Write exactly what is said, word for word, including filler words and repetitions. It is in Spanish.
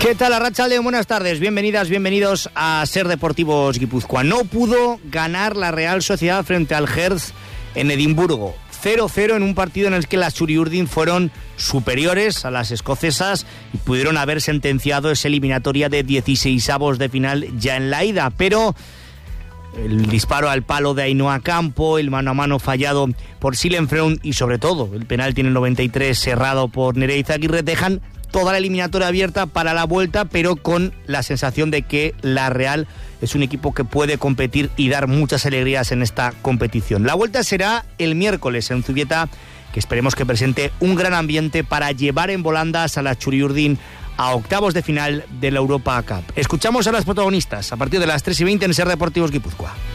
¿Qué tal, Arratsaldeon? Buenas tardes, bienvenidas, bienvenidos a Ser Deportivos Guipúzcoa. No pudo ganar la Real Sociedad frente al Hertz en Edimburgo. cero cero en un partido en el que las Txuri-Urdin fueron superiores a las escocesas y pudieron haber sentenciado esa eliminatoria de dieciseisavos de final ya en la ida, pero el disparo al palo de Ainhoa Campo, el mano a mano fallado por Silenfreund y sobre todo el penalti en el noventa y tres cerrado por Nerea Izaguirre dejan toda la eliminatoria abierta para la vuelta, pero con la sensación de que la Real es un equipo que puede competir y dar muchas alegrías en esta competición. La vuelta será el miércoles en Zubieta, que esperemos que presente un gran ambiente para llevar en volandas a la Txuri-Urdin a octavos de final de la Europa Cup. Escuchamos a las protagonistas a partir de las tres y veinte en Ser Deportivos Guipúzcoa.